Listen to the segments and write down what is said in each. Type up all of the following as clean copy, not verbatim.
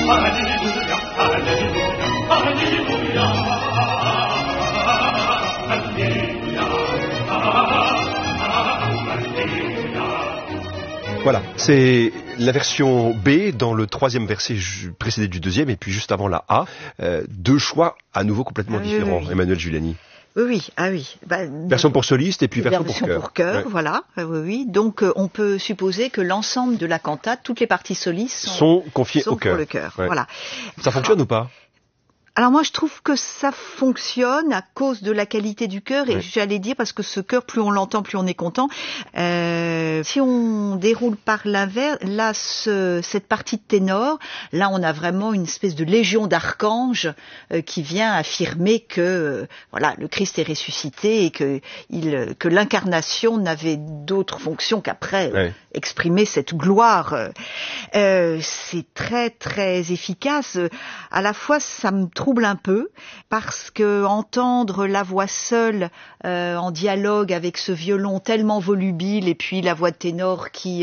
Voilà, c'est la version B dans le troisième verset précédé du deuxième et puis juste avant la A. Deux choix à nouveau complètement différents, oui. Emmanuelle Giuliani. Oui, ah oui. Version pour soliste et puis version pour chœur. Ouais. Voilà, oui. Donc on peut supposer que l'ensemble de la cantate, toutes les parties solistes sont confiées au chœur. Pour le chœur. Ouais. Voilà. Ça fonctionne ou pas ? Alors moi je trouve que ça fonctionne à cause de la qualité du chœur et j'allais dire parce que ce chœur plus on l'entend plus on est content. Si on déroule par l'inverse, là cette partie de ténor, là on a vraiment une espèce de légion d'archanges qui vient affirmer que voilà le Christ est ressuscité et que l'incarnation n'avait d'autre fonction qu'après exprimer cette gloire. C'est très très efficace. À la fois ça me trouble un peu parce que entendre la voix seule en dialogue avec ce violon tellement volubile et puis la voix de ténor qui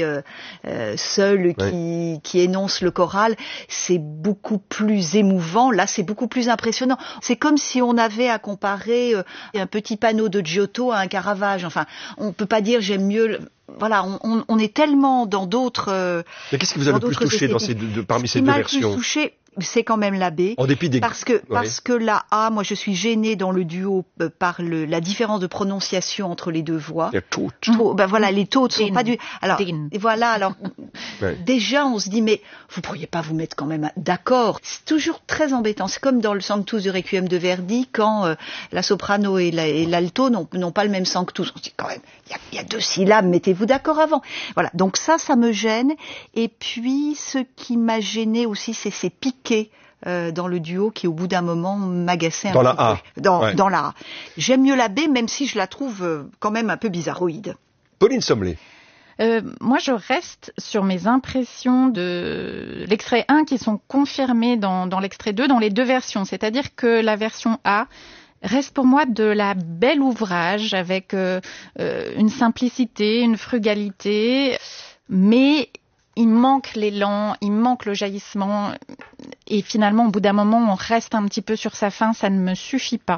énonce le choral, c'est beaucoup plus émouvant. Là, c'est beaucoup plus impressionnant. C'est comme si on avait à comparer un petit panneau de Giotto à un Caravage. Enfin, on peut pas dire j'aime mieux. Voilà, on est tellement dans d'autres. Mais qu'est-ce qui vous a le plus touché dans parmi ces deux versions ? Ce qui m'a le plus touché, c'est quand même la B. En dépit des... Parce que la A, moi je suis gênée dans le duo par la différence de prononciation entre les deux voix. Les toutes. Voilà, les toutes sont pas du. Alors, et voilà, alors déjà on se dit mais vous pourriez pas vous mettre quand même d'accord. C'est toujours très embêtant. C'est comme dans le Sanctus du Requiem de Verdi quand la soprano et l'alto n'ont pas le même Sanctus. On se dit quand même il y a deux syllabes, mettez-vous d'accord avant. Voilà, donc ça me gêne. Et puis ce qui m'a gêné aussi, c'est ces piquets dans le duo qui au bout d'un moment m'agaçait un peu. Dans la A. J'aime mieux la B, même si je la trouve quand même un peu bizarroïde. Pauline Sommelet. Moi, je reste sur mes impressions de l'extrait 1 qui sont confirmées dans l'extrait 2, dans les deux versions. C'est-à-dire que la version A reste pour moi de la belle ouvrage avec une simplicité, une frugalité, mais il manque l'élan, il manque le jaillissement et finalement au bout d'un moment on reste un petit peu sur sa fin, ça ne me suffit pas.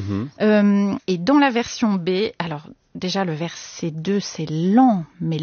Et dans la version B, alors déjà le verset 2 c'est lent.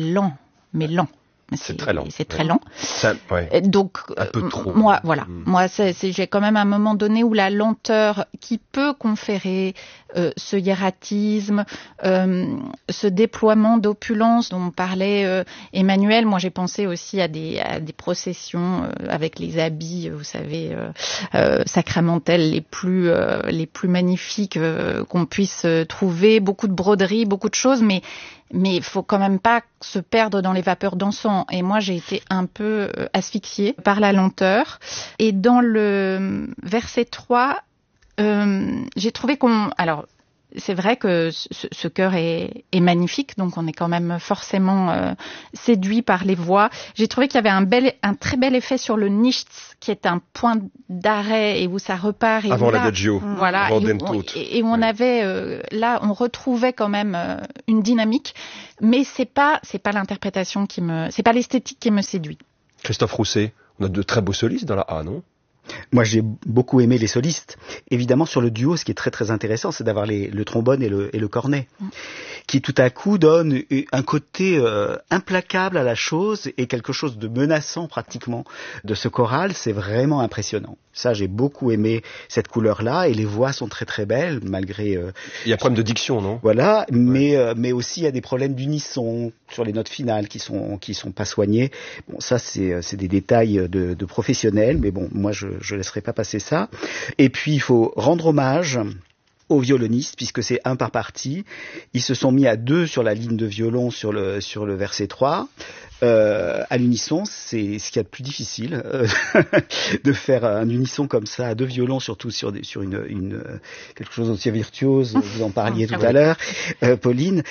C'est très lent. C'est très lent. Ça, donc, un peu trop. Moi, j'ai quand même un moment donné où la lenteur qui peut conférer ce hiératisme, ce déploiement d'opulence dont parlait Emmanuel. Moi, j'ai pensé aussi à des processions avec les habits, vous savez, sacramentels les plus magnifiques qu'on puisse trouver. Beaucoup de broderies, beaucoup de choses, mais il faut quand même pas se perdre dans les vapeurs d'encens. Et moi, j'ai été un peu asphyxiée par la lenteur. Et dans le verset 3, j'ai trouvé alors, c'est vrai que ce chœur est magnifique, donc on est quand même forcément séduit par les voix. J'ai trouvé qu'il y avait un très bel effet sur le nichts, qui est un point d'arrêt et où ça repart. Et avant là, l'adagio, voilà, avant et on avait là, on retrouvait quand même une dynamique, mais c'est pas l'interprétation c'est pas l'esthétique qui me séduit. Christophe Rousset, on a de très beaux solistes dans la A, non ? Moi, j'ai beaucoup aimé les solistes. Évidemment, sur le duo, ce qui est très très intéressant, c'est d'avoir le trombone et le cornet, qui tout à coup donne un côté implacable à la chose et quelque chose de menaçant pratiquement de ce choral. C'est vraiment impressionnant. Ça, j'ai beaucoup aimé cette couleur-là et les voix sont très très belles malgré. Il y a un problème de diction, non ? Voilà, mais aussi il y a des problèmes d'unisson sur les notes finales qui sont pas soignées. Bon, ça c'est des détails de professionnels, mais bon, moi je laisserai pas passer ça. Et puis il faut rendre hommage aux violonistes, puisque c'est un par partie. Ils se sont mis à deux sur la ligne de violon sur le verset 3. À l'unisson, c'est ce qu'il y a de plus difficile de faire un unisson comme ça à deux violons, surtout sur quelque chose d'aussi virtuose. Vous en parliez tout à l'heure, Pauline.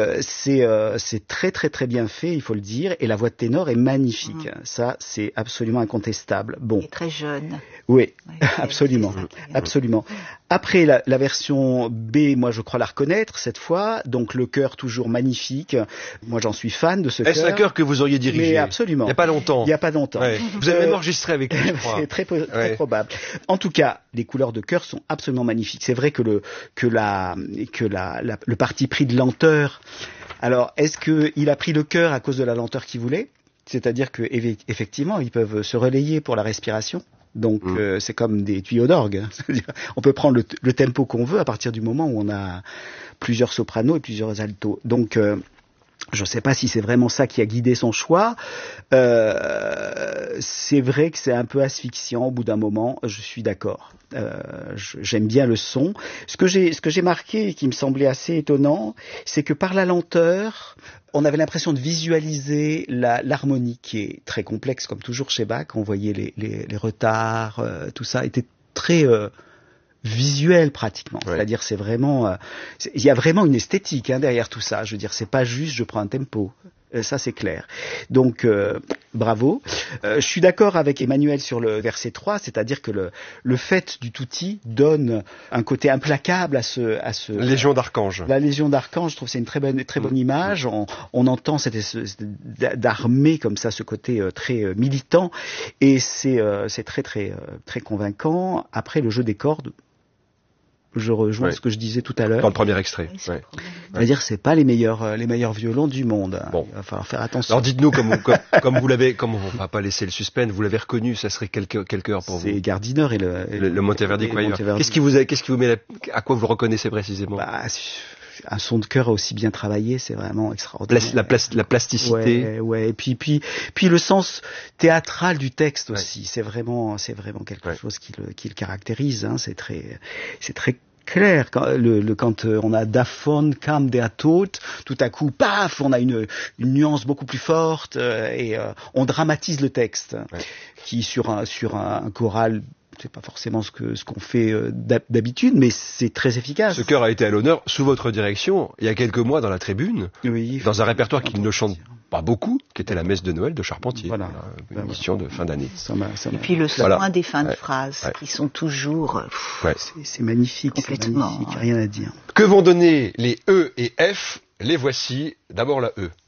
C'est très très très bien fait, il faut le dire, et la voix de ténor est magnifique. Ça, c'est absolument incontestable. Bon. Et très jeune. Oui, absolument, absolument. Après la version B, moi je crois la reconnaître cette fois. Donc le chœur toujours magnifique. Moi j'en suis fan de ce chœur. Est-ce un chœur que vous vous auriez dirigé. Mais absolument. Il n'y a pas longtemps. Il n'y a pas longtemps. Ouais. Vous avez même enregistré avec lui, je crois. C'est très probable. En tout cas, les couleurs de chœur sont absolument magnifiques. C'est vrai que le parti pris de lenteur. Alors, est-ce qu'il a pris le chœur à cause de la lenteur qu'il voulait? C'est-à-dire que effectivement, ils peuvent se relayer pour la respiration. Donc c'est comme des tuyaux d'orgue. On peut prendre le tempo qu'on veut à partir du moment où on a plusieurs sopranos et plusieurs altos. Donc je ne sais pas si c'est vraiment ça qui a guidé son choix. C'est vrai que c'est un peu asphyxiant au bout d'un moment. Je suis d'accord. J'aime bien le son. Ce que j'ai marqué et qui me semblait assez étonnant, c'est que par la lenteur, on avait l'impression de visualiser l'harmonie qui est très complexe, comme toujours chez Bach. On voyait les retards, tout ça était très visuel pratiquement. Ouais. C'est-à-dire c'est vraiment, il y a vraiment une esthétique derrière tout ça. Je veux dire, c'est pas juste je prends un tempo. Ça c'est clair. Donc bravo. Je suis d'accord avec Emmanuel sur le verset 3, c'est-à-dire que le fait du tutti donne un côté implacable à ce Légion d'archanges. La Légion d'archanges, je trouve que c'est une très bonne image. On entend cette espèce d'armée comme ça, ce côté très militant, et c'est très convaincant. Après le jeu des cordes, je rejoins ce que je disais tout à l'heure. Dans le premier extrait. C'est-à-dire, c'est pas les meilleurs violons du monde. Bon. Il va falloir faire attention. Alors, dites-nous, comme on va pas laisser le suspense, vous l'avez reconnu, ça serait quel cœur pour vous? C'est Gardiner et le Monteverdi Choir. Qu'est-ce qui vous met, à quoi vous le reconnaissez précisément? Un son de chœur aussi bien travaillé, c'est vraiment extraordinaire. La plasticité. Ouais. Et puis le sens théâtral du texte aussi. C'est vraiment quelque chose qui le caractérise. C'est très clair. Quand on a Davon kam der Tod, tout à coup, paf, on a une nuance beaucoup plus forte et on dramatise le texte, qui sur un choral. C'est pas forcément ce qu'on fait d'habitude, mais c'est très efficace. Ce chœur a été à l'honneur sous votre direction il y a quelques mois dans la Tribune, dans un répertoire qu'il ne chante pas beaucoup, qui était la messe de Noël de Charpentier, une émission de fin d'année. Et puis le soin des fins de phrases qui sont toujours... C'est magnifique, complètement, rien à dire. Que vont donner les E et F? Les voici. D'abord la E.